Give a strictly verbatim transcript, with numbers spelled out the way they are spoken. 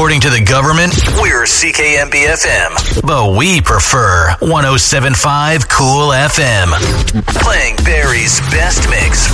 according to the government, we're C K M B F M. But we prefer one oh seven point five Cool F M. Playing Barry's best mix